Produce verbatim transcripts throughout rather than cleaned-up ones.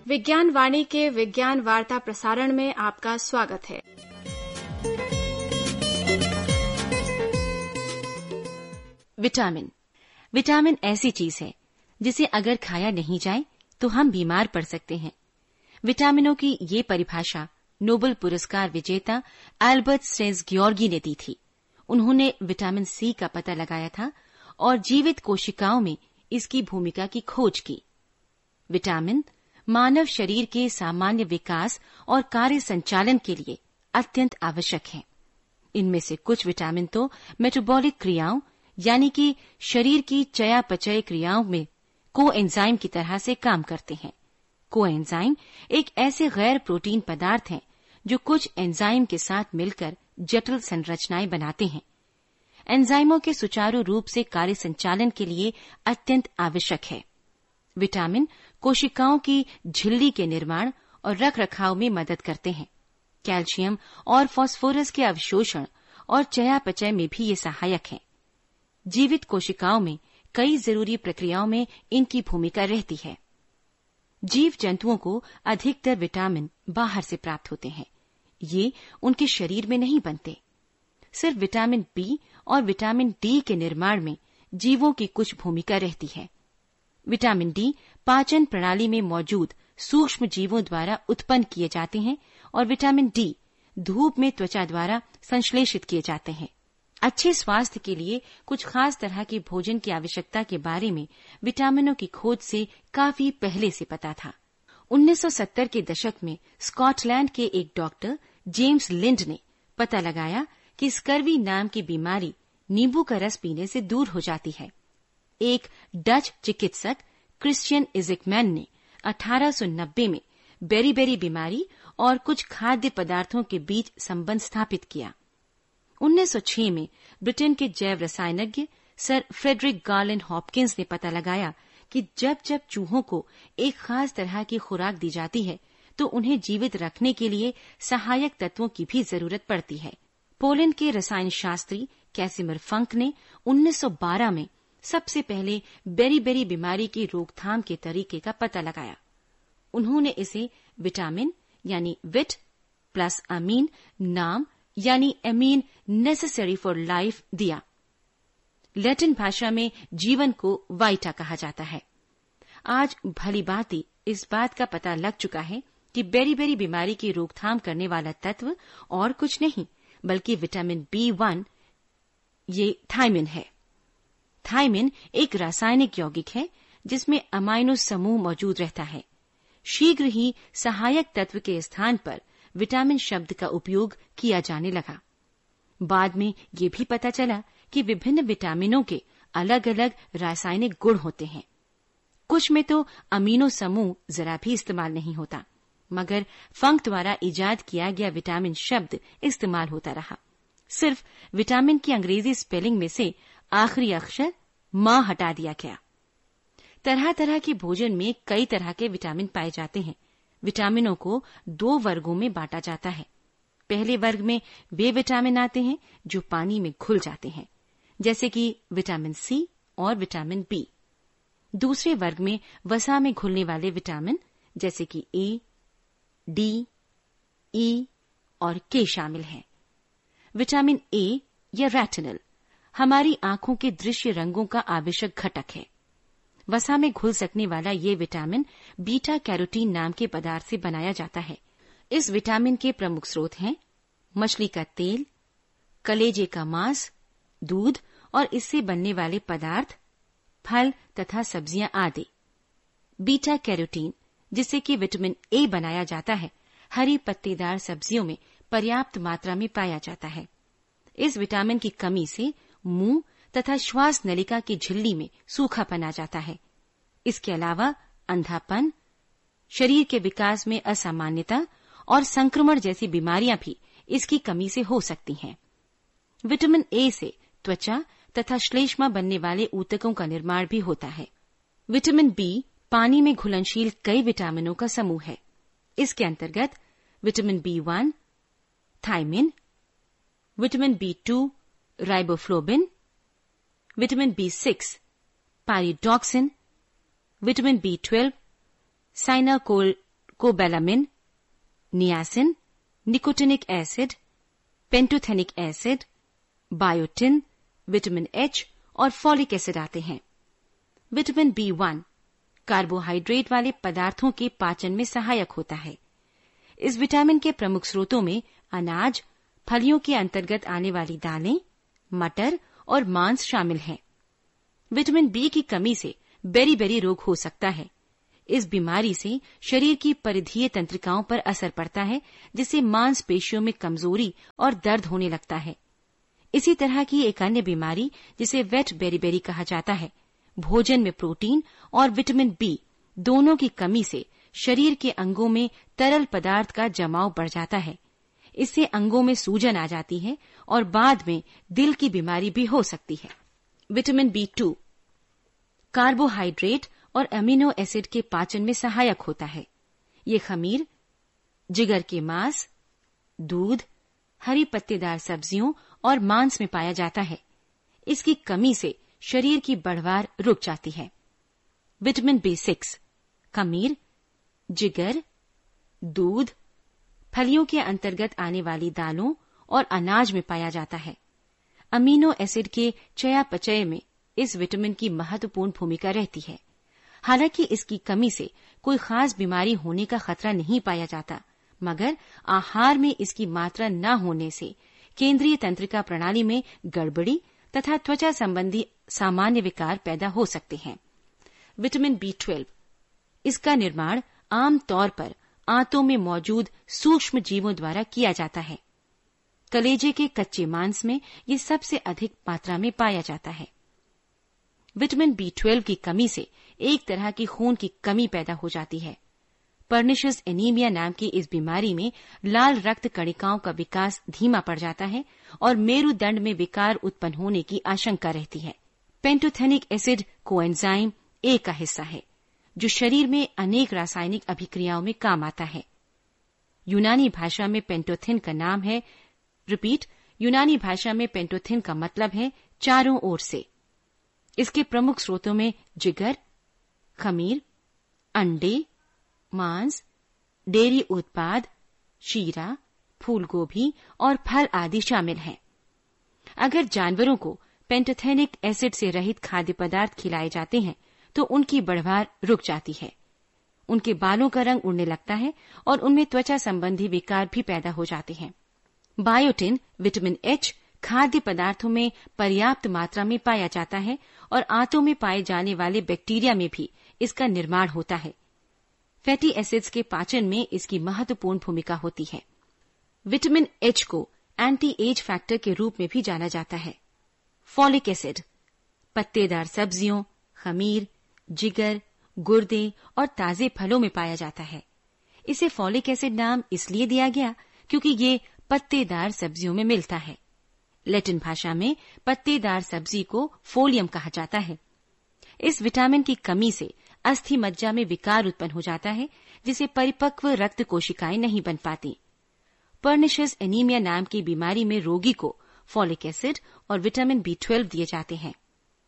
विज्ञान वाणी के विज्ञान वार्ता प्रसारण में आपका स्वागत है। विटामिन विटामिन ऐसी चीज है जिसे अगर खाया नहीं जाए तो हम बीमार पड़ सकते हैं। विटामिनों की ये परिभाषा नोबेल पुरस्कार विजेता एल्बर्ट स्टेस ग्योर्गी ने दी थी। उन्होंने विटामिन सी का पता लगाया था और जीवित कोशिकाओं में इसकी भूमिका की खोज की। विटामिन मानव शरीर के सामान्य विकास और कार्य संचालन के लिए अत्यंत आवश्यक हैं। इनमें से कुछ विटामिन तो मेटाबॉलिक क्रियाओं यानी कि शरीर की चयापचय क्रियाओं में कोएंजाइम की तरह से काम करते हैं। कोएंजाइम एक ऐसे गैर प्रोटीन पदार्थ हैं जो कुछ एंजाइम के साथ मिलकर जटिल संरचनाएं बनाते हैं। एंजाइमों के सुचारू रूप से कार्य संचालन के लिए अत्यंत आवश्यक है। विटामिन कोशिकाओं की झिल्ली के निर्माण और रखरखाव में मदद करते हैं। कैल्शियम और फास्फोरस के अवशोषण और चयापचय में भी ये सहायक हैं। जीवित कोशिकाओं में कई जरूरी प्रक्रियाओं में इनकी भूमिका रहती है। जीव जंतुओं को अधिकतर विटामिन बाहर से प्राप्त होते हैं। ये उनके शरीर में नहीं बनते। सिर्फ विटामिन बी और विटामिन डी के निर्माण में जीवों की कुछ भूमिका रहती है। विटामिन डी पाचन प्रणाली में मौजूद सूक्ष्म जीवों द्वारा उत्पन्न किए जाते हैं और विटामिन डी धूप में त्वचा द्वारा संश्लेषित किए जाते हैं। अच्छे स्वास्थ्य के लिए कुछ खास तरह के भोजन की आवश्यकता के बारे में विटामिनों की खोज से काफी पहले से पता था। उन्नीस सौ सत्तर के दशक में स्कॉटलैंड के एक डॉक्टर जेम्स लिंड ने पता लगाया कि स्कर्वी नाम की बीमारी नींबू का रस पीने से दूर हो जाती है। एक डच चिकित्सक क्रिश्चियन इज़िकमैन ने अठारह सौ नब्बे में बेरीबेरी बीमारी और कुछ खाद्य पदार्थों के बीच संबंध स्थापित किया। उन्नीस सौ छह में ब्रिटेन के जैव रसायनज्ञ सर फ्रेडरिक गार्लैंड हॉपकिंस ने पता लगाया कि जब जब चूहों को एक खास तरह की खुराक दी जाती है तो उन्हें जीवित रखने के लिए सहायक तत्वों की भी जरूरत पड़ती है। पोलैंड के रसायन शास्त्री कैसिमिर फंक ने उन्नीस सौ बारह में सबसे पहले बेरीबेरी बीमारी की रोकथाम के तरीके का पता लगाया। उन्होंने इसे विटामिन यानी विट प्लस अमीन नाम यानी अमीन नेसेसरी फॉर लाइफ दिया। लैटिन भाषा में जीवन को वाइटा कहा जाता है। आज भली भांति इस बात का पता लग चुका है कि बेरीबेरी बीमारी की रोकथाम करने वाला तत्व और कुछ नहीं बल्कि विटामिन बी वन ये थायमिन है। थायमिन एक रासायनिक यौगिक है जिसमें अमाइनो समूह मौजूद रहता है। शीघ्र ही सहायक तत्व के स्थान पर विटामिन शब्द का उपयोग किया जाने लगा। बाद में ये भी पता चला कि विभिन्न विटामिनों के अलग अलग रासायनिक गुण होते हैं। कुछ में तो अमीनो समूह जरा भी इस्तेमाल नहीं होता, मगर फंक द्वारा इजाद किया गया विटामिन शब्द इस्तेमाल होता रहा। सिर्फ विटामिन की अंग्रेजी स्पेलिंग में से आखिरी अक्षर मां हटा दिया गया। तरह तरह के भोजन में कई तरह के विटामिन पाए जाते हैं। विटामिनों को दो वर्गों में बांटा जाता है। पहले वर्ग में वे विटामिन आते हैं जो पानी में घुल जाते हैं, जैसे कि विटामिन सी और विटामिन बी। दूसरे वर्ग में वसा में घुलने वाले विटामिन जैसे कि ए, डी, ई और के शामिल हैं। विटामिन ए या रेटिनल हमारी आंखों के दृश्य रंगों का आवश्यक घटक है। वसा में घुल सकने वाला ये विटामिन बीटा कैरोटीन नाम के पदार्थ से बनाया जाता है। इस विटामिन के प्रमुख स्रोत हैं मछली का तेल, कलेजे का मांस, दूध और इससे बनने वाले पदार्थ, फल तथा सब्जियां आदि। बीटा कैरोटीन जिससे कि विटामिन ए बनाया जाता है, हरी पत्तेदार सब्जियों में पर्याप्त मात्रा में पाया जाता है। इस विटामिन की कमी से मुंह तथा श्वास नलिका की झिल्ली में सूखापन आ जाता है। इसके अलावा अंधापन, शरीर के विकास में असामान्यता और संक्रमण जैसी बीमारियां भी इसकी कमी से हो सकती हैं। विटामिन ए से त्वचा तथा श्लेष्मा बनने वाले ऊतकों का निर्माण भी होता है। विटामिन बी पानी में घुलनशील कई विटामिनों का समूह है। इसके अंतर्गत vitamin B one, thiamine, vitamin B to, riboflavin, vitamin B six, pyridoxine, vitamin B twelve, साइनाकोल कोबैलामिन, niacin, nicotinic acid, pantothenic acid, biotin, vitamin H और फॉलिक एसिड आते हैं। विटामिन बी वन कार्बोहाइड्रेट वाले पदार्थों के पाचन में सहायक होता है। इस विटामिन के प्रमुख स्रोतों में अनाज, फलियों के अंतर्गत आने वाली दालें, मटर और मांस शामिल हैं। विटामिन बी की कमी से बेरी-बेरी रोग हो सकता है। इस बीमारी से शरीर की परिधीय तंत्रिकाओं पर असर पड़ता है, जिससे मांसपेशियों में कमजोरी और दर्द होने लगता है। इसी तरह की एक अन्य बीमारी, जिसे वेट बेरी-बेरी कहा जाता है, भोजन में प्रोटीन और विटामिन बी दोनों की कमी से शरीर के अंगों में तरल पदार्थ का जमाव बढ़ जाता है। इससे अंगों में सूजन आ जाती है और बाद में दिल की बीमारी भी हो सकती है। विटामिन बी टू कार्बोहाइड्रेट और अमीनो एसिड के पाचन में सहायक होता है। ये खमीर, जिगर के मांस, दूध, हरी पत्तेदार सब्जियों और मांस में पाया जाता है। इसकी कमी से शरीर की बढ़वार रुक जाती है। विटामिन बी सिक्स खमीर, जिगर, दूध, फलियों के अंतर्गत आने वाली दालों और अनाज में पाया जाता है। अमीनो एसिड के चयापचय में इस विटामिन की महत्वपूर्ण भूमिका रहती है। हालांकि इसकी कमी से कोई खास बीमारी होने का खतरा नहीं पाया जाता, मगर आहार में इसकी मात्रा न होने से केंद्रीय तंत्रिका प्रणाली में गड़बड़ी तथा त्वचा संबंधी सामान्य विकार पैदा हो सकते हैं। विटामिन बी ट्वेल्व इसका निर्माण आमतौर पर आंतों में मौजूद सूक्ष्म जीवों द्वारा किया जाता है। कलेजे के कच्चे मांस में ये सबसे अधिक मात्रा में पाया जाता है। विटामिन बी ट्वेल्व की कमी से एक तरह की खून की कमी पैदा हो जाती है। पर्निशियस एनीमिया नाम की इस बीमारी में लाल रक्त कणिकाओं का विकास धीमा पड़ जाता है और मेरुदंड में विकार उत्पन्न होने की आशंका रहती है। पेंटोथेनिक एसिड कोएंजाइम ए का हिस्सा है, जो शरीर में अनेक रासायनिक अभिक्रियाओं में काम आता है। यूनानी भाषा में पेंटोथिन का नाम है रिपीट यूनानी भाषा में पेंटोथिन का मतलब है चारों ओर से। इसके प्रमुख स्रोतों में जिगर, खमीर, अंडे, मांस, डेयरी उत्पाद, शीरा, फूलगोभी और फल आदि शामिल हैं। अगर जानवरों को पेंटोथेनिक एसिड से रहित खाद्य पदार्थ खिलाए जाते हैं तो उनकी बढ़वार रुक जाती है, उनके बालों का रंग उड़ने लगता है और उनमें त्वचा संबंधी विकार भी पैदा हो जाते हैं। बायोटिन विटामिन एच खाद्य पदार्थों में पर्याप्त मात्रा में पाया जाता है और आंतों में पाए जाने वाले बैक्टीरिया में भी इसका निर्माण होता है। फैटी एसिड्स के पाचन में इसकी महत्वपूर्ण भूमिका होती है। विटामिन एच को एंटी एज फैक्टर के रूप में भी जाना जाता है। फॉलिक एसिड पत्तेदार सब्जियों, खमीर, जिगर, गुर्दे और ताजे फलों में पाया जाता है। इसे फॉलिक एसिड नाम इसलिए दिया गया क्योंकि ये पत्तेदार सब्जियों में मिलता है। लैटिन भाषा में पत्तेदार सब्जी को फोलियम कहा जाता है। इस विटामिन की कमी से अस्थि मज्जा में विकार उत्पन्न हो जाता है, जिसे परिपक्व रक्त कोशिकाएं नहीं बन पाती। पर्निशियस एनीमिया नाम की बीमारी में रोगी को फॉलिक एसिड और विटामिन बी ट्वेल्व दिए जाते हैं।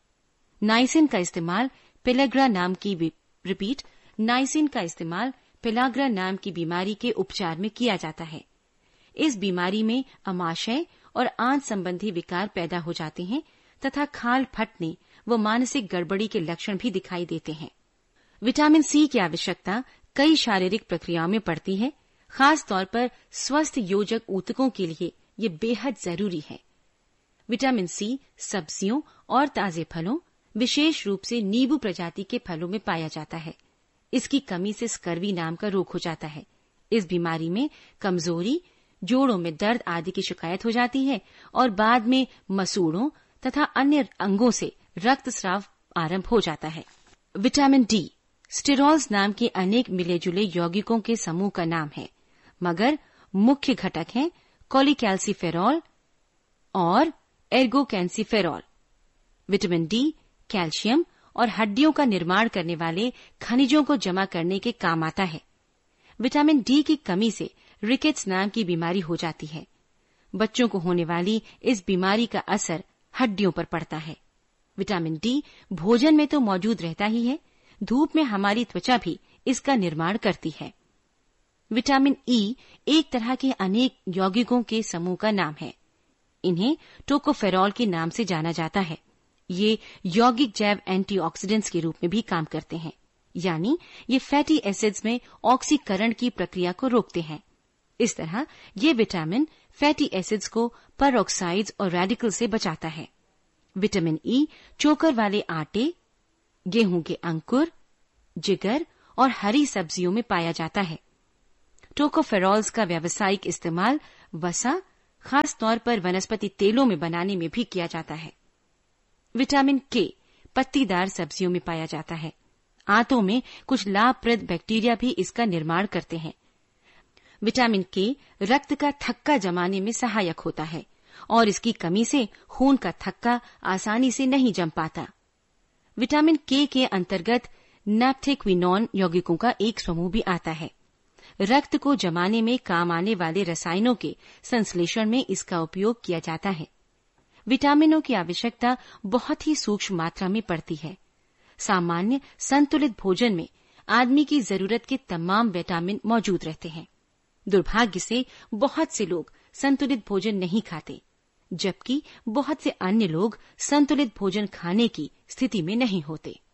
नाइसिन का इस्तेमाल पेलाग्रा नाम की रिपीट नाइसिन का इस्तेमाल पेलाग्रा नाम की बीमारी के उपचार में किया जाता है। इस बीमारी में अमाशय और आंत संबंधी विकार पैदा हो जाते हैं तथा खाल फटने व मानसिक गड़बड़ी के लक्षण भी दिखाई देते हैं। विटामिन सी की आवश्यकता कई शारीरिक प्रक्रियाओं में पड़ती है। खास तौर पर स्वस्थ योजक ऊतकों के लिए ये बेहद जरूरी है। विटामिन सी सब्जियों और ताजे फलों, विशेष रूप से नींबू प्रजाति के फलों में पाया जाता है। इसकी कमी से स्कर्वी नाम का रोग हो जाता है। इस बीमारी में कमजोरी, जोड़ों में दर्द आदि की शिकायत हो जाती है और बाद में मसूड़ों तथा अन्य अंगों से रक्तस्राव आरंभ हो जाता है। विटामिन डी स्टेरॉल्स नाम के अनेक मिले जुले यौगिकों के समूह का नाम है, मगर मुख्य घटक हैं कोलिकैल्सिफेरॉल और एर्गोकैल्सिफेरॉल। विटामिन डी कैल्शियम और हड्डियों का निर्माण करने वाले खनिजों को जमा करने के काम आता है। विटामिन डी की कमी से रिकेट्स नाम की बीमारी हो जाती है। बच्चों को होने वाली इस बीमारी का असर हड्डियों पर पड़ता है। विटामिन डी भोजन में तो मौजूद रहता ही है, धूप में हमारी त्वचा भी इसका निर्माण करती है। विटामिन ई एक तरह के अनेक यौगिकों के समूह का नाम है। इन्हें टोकोफेरॉल के नाम से जाना जाता है। ये यौगिक जैव एंटीऑक्सीडेंट्स के रूप में भी काम करते हैं, यानी ये फैटी एसिड्स में ऑक्सीकरण की प्रक्रिया को रोकते हैं। इस तरह ये विटामिन फैटी एसिड्स को परऑक्साइड्स और रेडिकल से बचाता है। विटामिन ई चोकर वाले आटे, गेहूं के अंकुर, जिगर और हरी सब्जियों में पाया जाता है। टोकोफेरॉल्स का व्यावसायिक इस्तेमाल वसा, खास तौर पर वनस्पति तेलों में बनाने में भी किया जाता है। विटामिन के पत्तीदार सब्जियों में पाया जाता है। आंतों में कुछ लाभप्रद बैक्टीरिया भी इसका निर्माण करते हैं। विटामिन के रक्त का थक्का जमाने में सहायक होता है और इसकी कमी से खून का थक्का आसानी से नहीं जम पाता। विटामिन के के अंतर्गत नैप्थेक्विनोन यौगिकों का एक समूह भी आता है। रक्त को जमाने में काम आने वाले रसायनों के संश्लेषण में इसका उपयोग किया जाता है। विटामिनों की आवश्यकता बहुत ही सूक्ष्म मात्रा में पड़ती है। सामान्य संतुलित भोजन में आदमी की जरूरत के तमाम विटामिन मौजूद रहते हैं। दुर्भाग्य से बहुत से लोग संतुलित भोजन नहीं खाते, जबकि बहुत से अन्य लोग संतुलित भोजन खाने की स्थिति में नहीं होते।